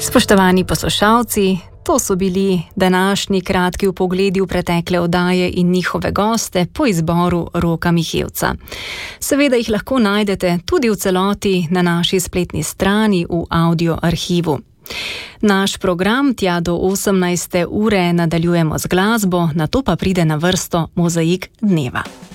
Spoštovani poslušalci, to so bili današnji kratki vpogledi v pretekle oddaje in njihove goste po izboru Roka Mihevca. Seveda jih lahko najdete tudi v celoti na naši spletni strani v audio arhivu. Naš program tja do 18. ure nadaljujemo z glasbo, nato pa pride na vrsto Mozaik dneva.